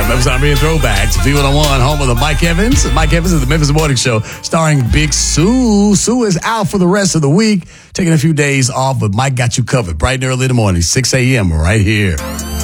Memphis R&B and Throwbacks. V101, home of the Mike Evans. Mike Evans is the Memphis Morning Show, starring Big Sue. Sue is out for the rest of the week, taking a few days off, but Mike got you covered bright and early in the morning, 6 a.m. right here.